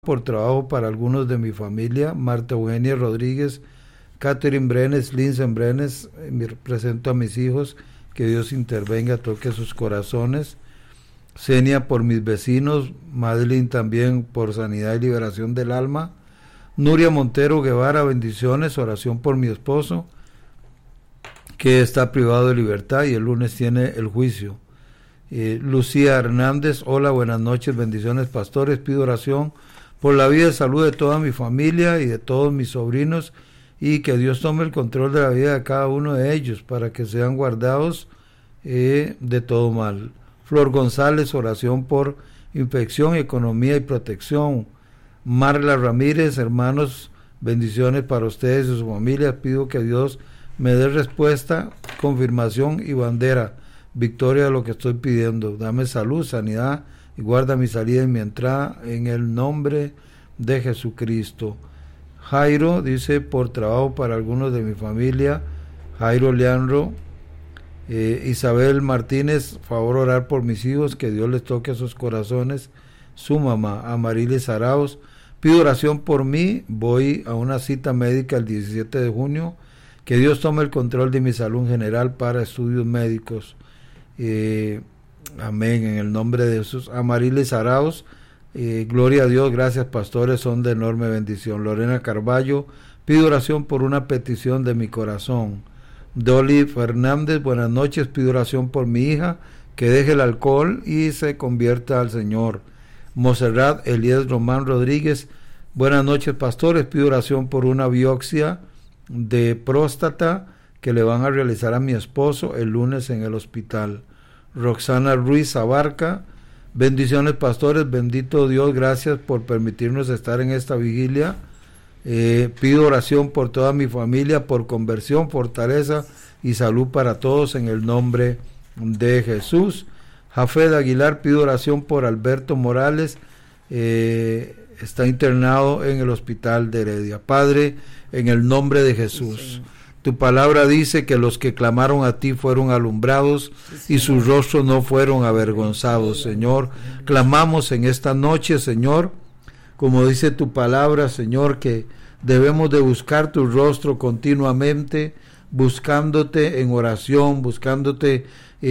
por trabajo para algunos de mi familia, Marta Eugenia Rodríguez, Catherine Brenes, Linsen Brenes. Me presento a mis hijos, que Dios intervenga, toque sus corazones. Senia por mis vecinos, Madeline también por sanidad y liberación del alma. Nuria Montero Guevara, bendiciones, oración por mi esposo, que está privado de libertad y el lunes tiene el juicio. Lucía Hernández, hola, buenas noches, bendiciones pastores, pido oración por la vida y salud de toda mi familia y de todos mis sobrinos, y que Dios tome el control de la vida de cada uno de ellos para que sean guardados de todo mal. Flor González, oración por infección, economía y protección. Marla Ramírez, hermanos, bendiciones para ustedes y sus familias, pido que Dios me dé respuesta, confirmación y bandera, victoria de lo que estoy pidiendo. Dame salud, sanidad y guarda mi salida y mi entrada en el nombre de Jesucristo. Jairo dice, por trabajo para algunos de mi familia, Jairo Leandro. Isabel Martínez, favor orar por mis hijos, que Dios les toque a sus corazones. Su mamá, Amarilis Arauz, pido oración por mí, voy a una cita médica el 17 de junio, que Dios tome el control de mi salud general para estudios médicos. Amén, en el nombre de Jesús. Amarilis Arauz, gloria a Dios, gracias pastores, son de enorme bendición. Lorena Carballo, pido oración por una petición de mi corazón. Dolly Fernández, buenas noches, pido oración por mi hija, que deje el alcohol y se convierta al Señor. Monserrat Elías Román Rodríguez, buenas noches pastores, pido oración por una biopsia de próstata que le van a realizar a mi esposo el lunes en el hospital. Roxana Ruiz Abarca, bendiciones pastores, bendito Dios, gracias por permitirnos estar en esta vigilia. Pido oración por toda mi familia, por conversión, fortaleza y salud para todos en el nombre de Jesús. Jafet Aguilar, pido oración por Alberto Morales, está internado en el hospital de Heredia. Padre, en el nombre de Jesús, tu palabra dice que los que clamaron a ti fueron alumbrados y sus rostros no fueron avergonzados. Señor, clamamos en esta noche, Señor, como dice tu palabra, Señor, que debemos de buscar tu rostro continuamente, buscándote en oración, buscándote,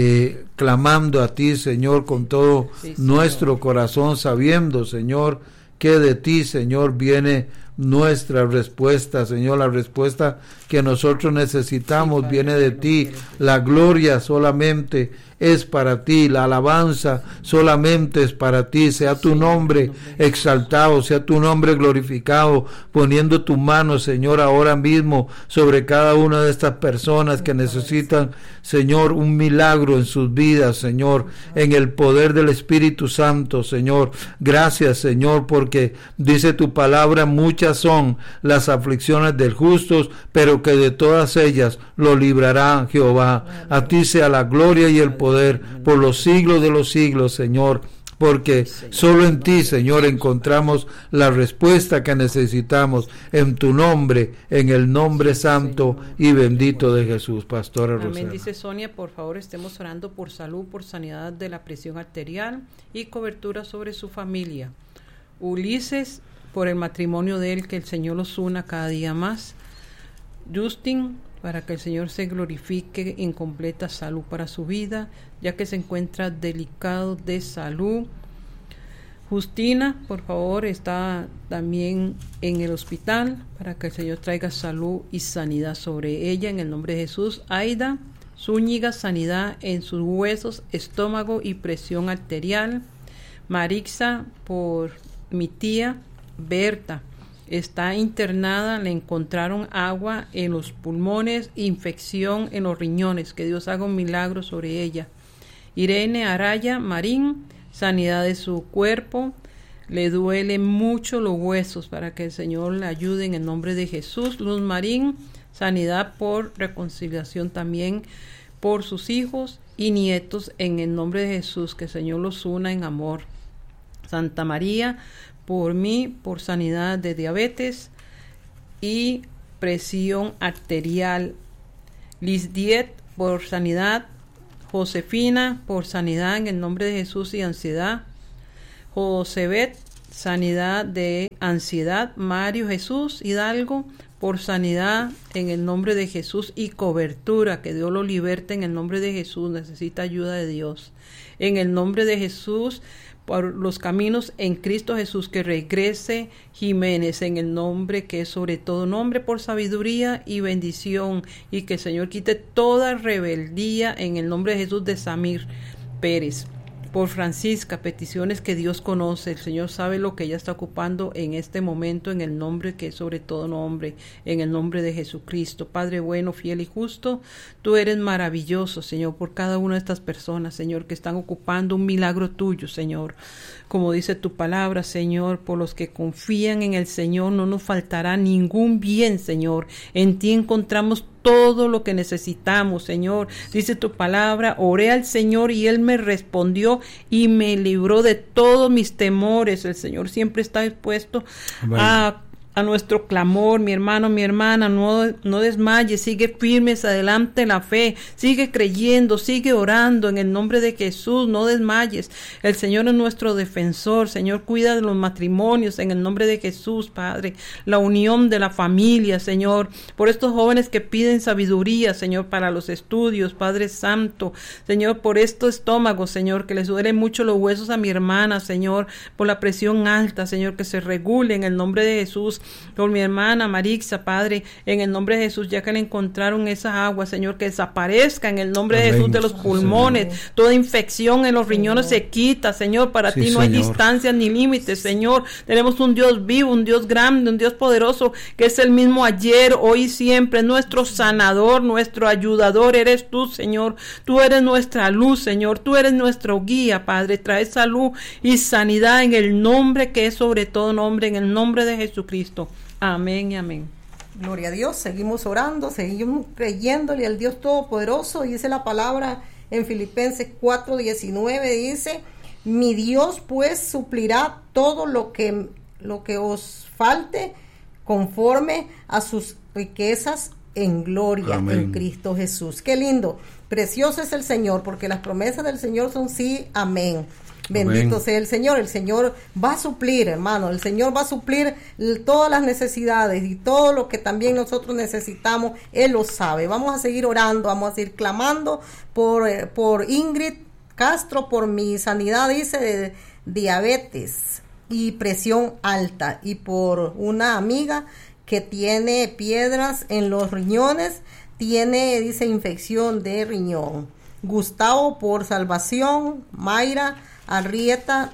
clamando a ti, Señor, con todo nuestro corazón, sabiendo, Señor, que de ti, Señor, viene nuestra respuesta, Señor, la respuesta que nosotros necesitamos viene de ti. La gloria solamente es para ti, la alabanza solamente es para ti. Sea tu nombre exaltado, sea tu nombre glorificado, poniendo tu mano, Señor, ahora mismo sobre cada una de estas personas que necesitan, Señor, un milagro en sus vidas, Señor, en el poder del Espíritu Santo, Señor. Gracias, Señor, porque dice tu palabra, muchas son las aflicciones del justo, pero que de todas ellas lo librará Jehová. A ti sea la gloria y el poder por los siglos de los siglos, Señor, porque solo en ti, Señor, encontramos la respuesta que necesitamos, en tu nombre, en el nombre santo y bendito de Jesús. Pastora Rosana. Amén. Dice Sonia, por favor, estemos orando por salud, por sanidad de la presión arterial y cobertura sobre su familia. Ulises, por el matrimonio de él, que el Señor los una cada día más. Justin, para que el Señor se glorifique en completa salud para su vida, ya que se encuentra delicado de salud. Justina, por favor, está también en el hospital, para que el Señor traiga salud y sanidad sobre ella, en el nombre de Jesús. Aida Zúñiga, sanidad en sus huesos, estómago y presión arterial. Marixa, por mi tía Berta, está internada, le encontraron agua en los pulmones, infección en los riñones, que Dios haga un milagro sobre ella. Irene Araya Marín, sanidad de su cuerpo, le duelen mucho los huesos, para que el Señor le ayude en el nombre de Jesús. Luz Marín, sanidad por reconciliación también por sus hijos y nietos, en el nombre de Jesús, que el Señor los una en amor. Santa María, por mí, por sanidad de diabetes y presión arterial. Lisdiet, por sanidad. Josefina, por sanidad en el nombre de Jesús y ansiedad. Josebet, sanidad de ansiedad, Mario Jesús Hidalgo, por sanidad en el nombre de Jesús y cobertura, que Dios lo liberte en el nombre de Jesús, necesita ayuda de Dios. En el nombre de Jesús, por los caminos en Cristo Jesús, que regrese Jiménez en el nombre que es sobre todo nombre, por sabiduría y bendición, y que el Señor quite toda rebeldía en el nombre de Jesús de Samir Pérez. Por Francisca, peticiones que Dios conoce, el Señor sabe lo que ella está ocupando en este momento, en el nombre que es sobre todo nombre, en el nombre de Jesucristo. Padre bueno, fiel y justo, tú eres maravilloso, Señor, por cada una de estas personas, Señor, que están ocupando un milagro tuyo, Señor. Como dice tu palabra, Señor, por los que confían en el Señor no nos faltará ningún bien, Señor. En ti encontramos todo lo que necesitamos, Señor. Dice tu palabra, oré al Señor y Él me respondió y me libró de todos mis temores. El Señor siempre está dispuesto a nuestro clamor, mi hermano, mi hermana, no desmayes, sigue firmes adelante en la fe, sigue creyendo, sigue orando en el nombre de Jesús, no desmayes. El Señor es nuestro defensor, Señor, cuida de los matrimonios en el nombre de Jesús, Padre, la unión de la familia, Señor, por estos jóvenes que piden sabiduría, Señor, para los estudios, Padre Santo, Señor, por estos estómagos, Señor, que les duelen mucho los huesos a mi hermana, Señor, por la presión alta, Señor, que se regule en el nombre de Jesús. Por mi hermana Marixa, Padre, en el nombre de Jesús, ya que le encontraron esas aguas, Señor, que desaparezca en el nombre de Jesús de los pulmones, Señor. Toda infección en los riñones se quita, Señor, para ti no hay distancias ni límites, Señor, tenemos un Dios vivo, un Dios grande, un Dios poderoso, que es el mismo ayer, hoy y siempre, nuestro sanador, nuestro ayudador, eres tú, Señor, tú eres nuestra luz, Señor, tú eres nuestro guía, Padre, trae salud y sanidad en el nombre que es sobre todo nombre, en el nombre de Jesucristo. Amén y amén. Gloria a Dios, seguimos orando, seguimos creyéndole al Dios Todopoderoso. Dice la palabra en Filipenses 4:19, dice, mi Dios pues suplirá todo lo que os falte conforme a sus riquezas en gloria. Amén. En Cristo Jesús. Qué lindo, precioso es el Señor, porque las promesas del Señor son sí, amén. Bendito sea el Señor va a suplir, hermano, el Señor va a suplir todas las necesidades y todo lo que también nosotros necesitamos, Él lo sabe. Vamos a seguir orando, vamos a seguir clamando por Ingrid Castro, por mi sanidad, dice, de diabetes y presión alta, y por una amiga que tiene piedras en los riñones, dice, infección de riñón. Gustavo por salvación, Mayra Arrieta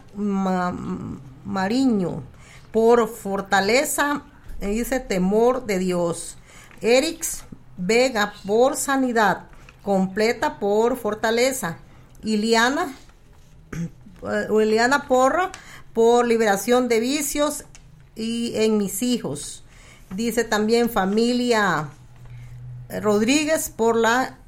Mariño por fortaleza, dice, temor de Dios. Erix Vega por sanidad completa por fortaleza. Iliana Porra por liberación de vicios y en mis hijos. Dice también familia Rodríguez por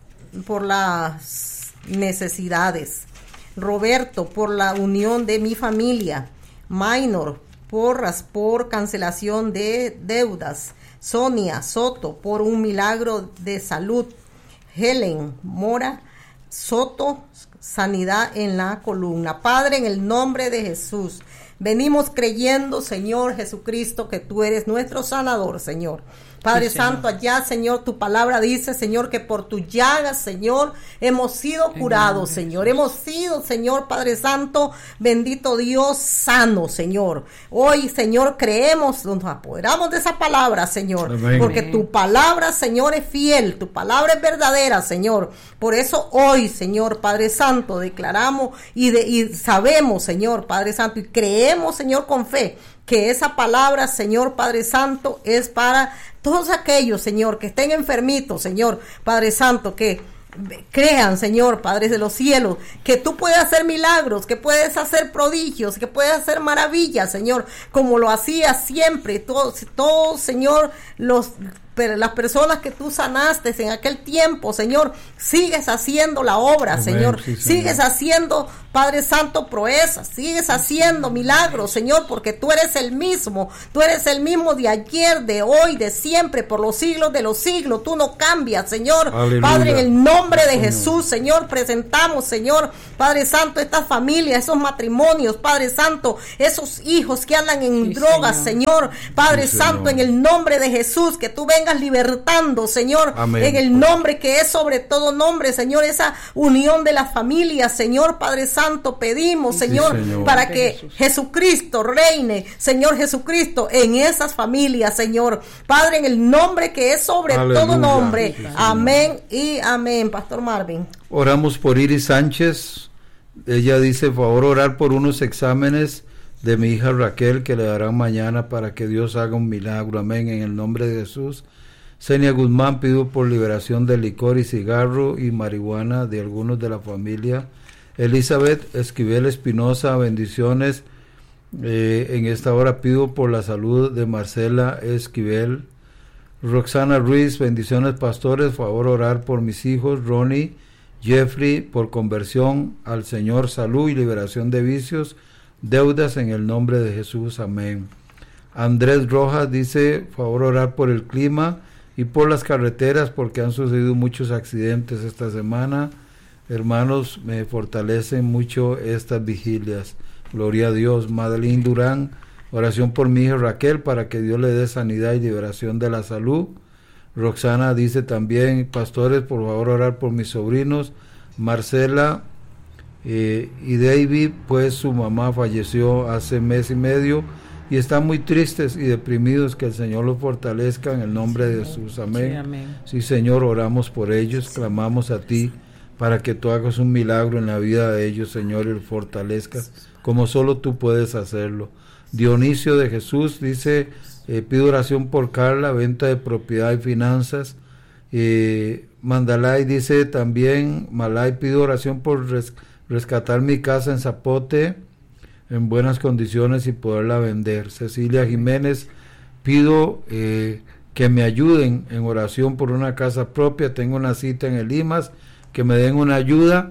las necesidades. Roberto por la unión de mi familia. Minor Porras por cancelación de deudas. Sonia Soto por un milagro de salud. Helen Mora Soto, sanidad en la columna. Padre, en el nombre de Jesús, venimos creyendo, Señor Jesucristo, que tú eres nuestro sanador, Señor. Padre Santo, allá, Señor, tu palabra dice, Señor, que por tus llagas, Señor, hemos sido curados, Señor. Hemos sido, Señor, Padre Santo, bendito Dios, sano, Señor. Hoy, Señor, creemos, nos apoderamos de esa palabra, Señor. Amén. Porque tu palabra, Señor, es fiel, tu palabra es verdadera, Señor. Por eso hoy, Señor, Padre Santo, declaramos y sabemos, Señor, Padre Santo, y creemos, Señor, con fe, que esa palabra, Señor Padre Santo, es para todos aquellos, Señor, que estén enfermitos, Señor Padre Santo, que crean, Señor, Padre de los cielos, que tú puedes hacer milagros, que puedes hacer prodigios, que puedes hacer maravillas, Señor, como lo hacías siempre. Todos, Señor, los las personas que tú sanaste en aquel tiempo, Señor, sigues haciendo la obra, amén, Señor. Sí, sigues haciendo, Padre Santo, proezas, sigues haciendo milagros, Señor, porque tú eres el mismo de ayer, de hoy, de siempre, por los siglos de los siglos. Tú no cambias, Señor. Aleluya. Padre, en el nombre de Jesús, Señor, presentamos, Señor, Padre Santo, estas familias, esos matrimonios, Padre Santo, esos hijos que andan en drogas, Señor, Padre Santo, en el nombre de Jesús, que tú vengas libertando, Señor, amén, en el nombre que es sobre todo nombre, Señor, esa unión de las familias, Señor, Padre Santo, pedimos, Señor, para que Jesucristo reine, Señor Jesucristo, en esas familias, Señor, Padre, en el nombre que es sobre aleluya, todo nombre, amén y amén. Pastor Marvin. Oramos por Iris Sánchez. Ella dice, por favor, orar por unos exámenes de mi hija Raquel que le darán mañana para que Dios haga un milagro, amén, en el nombre de Jesús. Senia Guzmán, pido por liberación de licor y cigarro y marihuana de algunos de la familia. Elizabeth Esquivel Espinosa, bendiciones. En esta hora pido por la salud de Marcela Esquivel. Roxana Ruiz, bendiciones pastores, favor orar por mis hijos Ronnie, Jeffrey, por conversión al Señor, salud y liberación de vicios, deudas en el nombre de Jesús, amén. Andrés Rojas dice, favor orar por el clima y por las carreteras porque han sucedido muchos accidentes esta semana. Hermanos, me fortalecen mucho estas vigilias. Gloria a Dios. Madeline Durán, oración por mi hija Raquel para que Dios le dé sanidad y liberación de la salud. Roxana dice también, pastores, por favor orar por mis sobrinos Marcela y David, pues su mamá falleció hace mes y medio y están muy tristes y deprimidos. Que el Señor los fortalezca en el nombre de Jesús, amén. Sí, amén. Sí, Señor, oramos por ellos, clamamos a ti para que tú hagas un milagro en la vida de ellos, Señor, y los fortalezcas como solo tú puedes hacerlo. Dionisio de Jesús dice, pido oración por Carla, venta de propiedad y finanzas. Mandalay dice también, Malay, pido oración por rescatar mi casa en Zapote en buenas condiciones y poderla vender. Cecilia Jiménez, pido que me ayuden en oración por una casa propia. Tengo una cita en el IMAS, que me den una ayuda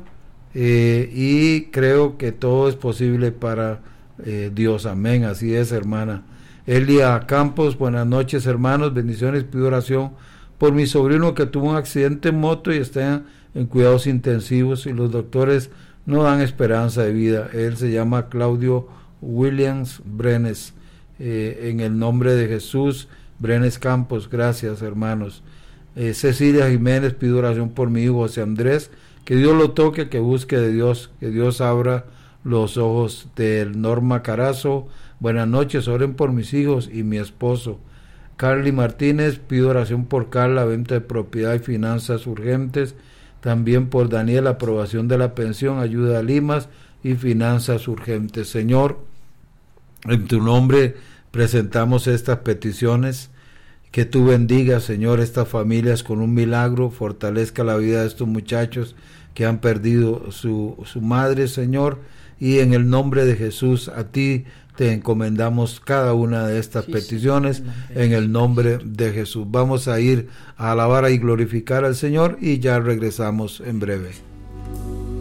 y creo que todo es posible para Dios, amén. Así es, hermana. Elia Campos, buenas noches, hermanos, bendiciones, pido oración por mi sobrino que tuvo un accidente en moto y está en cuidados intensivos y los doctores no dan esperanza de vida. Él se llama Claudio Williams Brenes, en el nombre de Jesús. Brenes Campos, gracias, hermanos. Cecilia Jiménez, pido oración por mi hijo José Andrés, que Dios lo toque, que busque de Dios, que Dios abra los ojos de Norma Carazo. Buenas noches, oren por mis hijos y mi esposo. Carly Martínez, pido oración por Carla, venta de propiedad y finanzas urgentes. También por Daniel, aprobación de la pensión, ayuda a Limas y finanzas urgentes. Señor, en tu nombre presentamos estas peticiones. Que tú bendigas, Señor, estas familias con un milagro, fortalezca la vida de estos muchachos que han perdido su madre, Señor, y en el nombre de Jesús a ti te encomendamos cada una de estas peticiones, en el nombre de Jesús. Vamos a ir a alabar y glorificar al Señor y ya regresamos en breve.